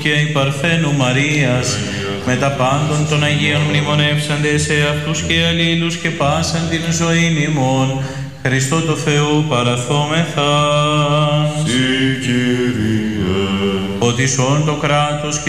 και η Παρθένου Μαρίας, με τα πάντων των Αγίων μνημονεύσαντε σε αυτούς και αλλήλους και πάσαν την ζωήν ημών, Χριστό το Θεού παραθόμεθα. Συ Κύριε. Ότι σών το κράτος και